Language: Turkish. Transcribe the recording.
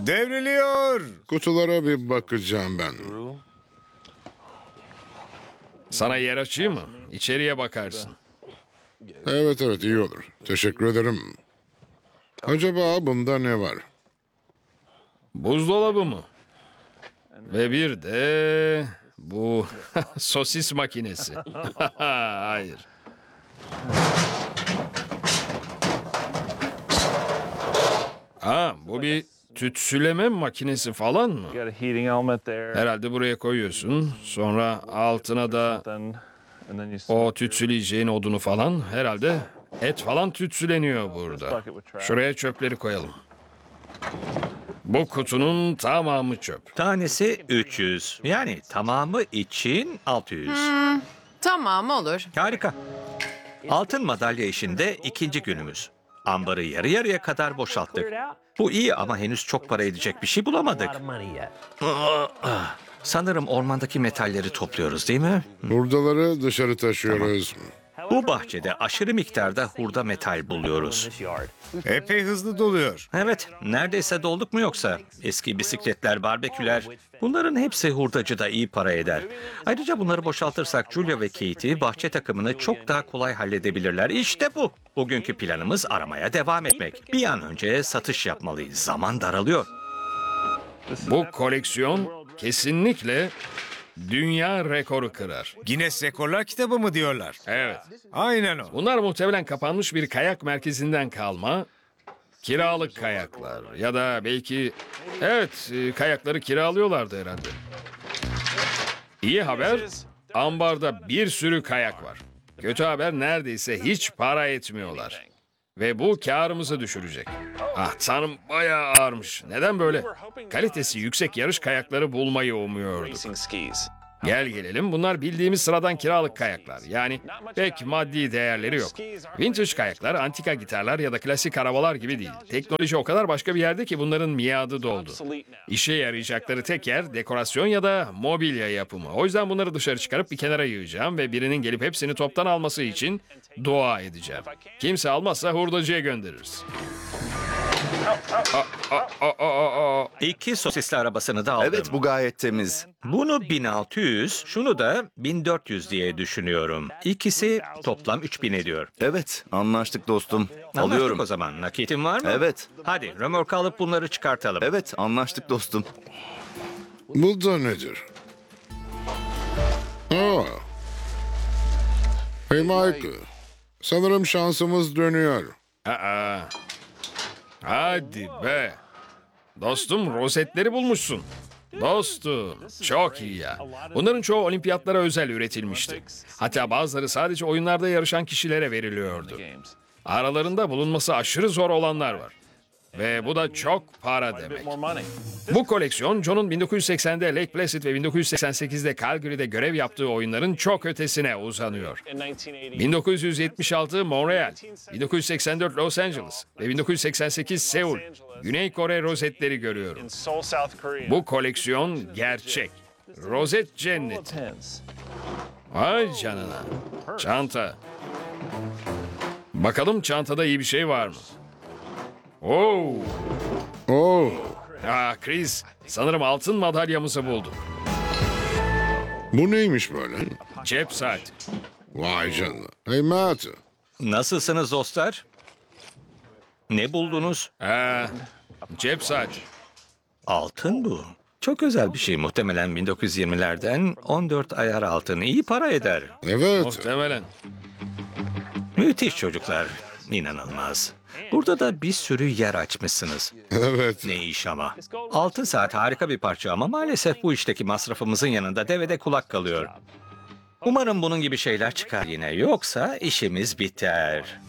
Devriliyor. Kutulara bir bakacağım ben. Sana yer açayım mı? İçeriye bakarsın. Evet iyi olur. Teşekkür ederim. Acaba bunda ne var? Buzdolabı mı? Ve bir de bu sosis makinesi. Hayır. Bu bir tütsüleme makinesi falan mı? Got a heating element there. Herhalde buraya koyuyorsun. Sonra altına da And then o tütsüleyeceğin odunu falan. Herhalde et falan tütsüleniyor burada. Şuraya çöpleri koyalım. Bu kutunun tamamı çöp. Tanesi 300. Yani tamamı için 600. Tamam olur. Harika. Altın madalya işinde ikinci günümüz. Ambarı yarı yarıya kadar boşalttık. Bu iyi ama henüz çok para edecek bir şey bulamadık. Sanırım ormandaki metalleri topluyoruz değil mi? Hurdaları dışarı taşıyoruz. Bu bahçede aşırı miktarda hurda metal buluyoruz. Epey hızlı doluyor. Evet, neredeyse dolduk mu yoksa? Eski bisikletler, barbeküler, bunların hepsi hurdacıda iyi para eder. Ayrıca bunları boşaltırsak Julia ve Katie bahçe takımını çok daha kolay halledebilirler. İşte bu. Bugünkü planımız aramaya devam etmek. Bir an önce satış yapmalıyız. Zaman daralıyor. Bu koleksiyon kesinlikle dünya rekoru kırar. Guinness Rekorlar kitabı mı diyorlar? Evet. Aynen o. Bunlar muhtemelen kapanmış bir kayak merkezinden kalma kiralık kayaklar ya da belki kayakları kiralıyorlardı herhalde. İyi haber, ambarda bir sürü kayak var. Kötü haber, neredeyse hiç para etmiyorlar. Ve bu kârımızı düşürecek. Tanrım, bayağı ağırmış. Neden böyle? Kalitesi yüksek yarış kayakları bulmayı umuyorduk. Racing skis. Gel gelelim, bunlar bildiğimiz sıradan kiralık kayaklar. Yani pek maddi değerleri yok. Vintage kayaklar, antika gitarlar ya da klasik arabalar gibi değil. Teknoloji o kadar başka bir yerde ki bunların miadı doldu. İşe yarayacakları tek yer dekorasyon ya da mobilya yapımı. O yüzden bunları dışarı çıkarıp bir kenara yığacağım ve birinin gelip hepsini toptan alması için dua edeceğim. Kimse almazsa hurdacıya göndeririz. 2 sosisli arabasını da aldım. Evet, bu gayet temiz. Bunu 1600, şunu da 1400 diye düşünüyorum. İkisi toplam 3000 ediyor. Evet, anlaştık dostum. Anlaştık Alıyorum. o zaman. Nakitin var mı? Evet. Hadi römork alıp bunları çıkartalım. Evet, anlaştık dostum. Bu da nedir? Hey Mike. Sanırım şansımız dönüyor. Hadi be. Dostum, rozetleri bulmuşsun. Dostum, çok iyi ya. Bunların çoğu olimpiyatlara özel üretilmişti. Hatta bazıları sadece oyunlarda yarışan kişilere veriliyordu. Aralarında bulunması aşırı zor olanlar var. Ve bu da çok para demek. More money. Bu koleksiyon, John'un 1980'de Lake Placid ve 1988'de Calgary'de görev yaptığı oyunların çok ötesine uzanıyor. In 1980. 1976 Montreal, 1984 Los Angeles ve 1988 Seul, Güney Kore rozetleri görüyorum. In Seoul, South Korea. Bu koleksiyon gerçek. Rozet cenneti. Pens. Vay canına. Çanta. Bakalım çantada iyi bir şey var mı? Oh, Chris, sanırım altın madalyamızı bulduk. bu neymiş böyle? Cep saati. Vay canına. Hey Matt. Nasılsınız dostlar? Ne buldunuz? Cep saati. Altın bu. Çok özel bir şey. Muhtemelen 1920'lerden 14 ayar altın. İyi para eder. Evet. Muhtemelen. Müthiş çocuklar. İnanılmaz. Burada da bir sürü yer açmışsınız. Evet. Ne iş ama. Altın saat harika bir parça ama maalesef bu işteki masrafımızın yanında devede kulak kalıyor. Umarım bunun gibi şeyler çıkar yine. Yoksa işimiz biter.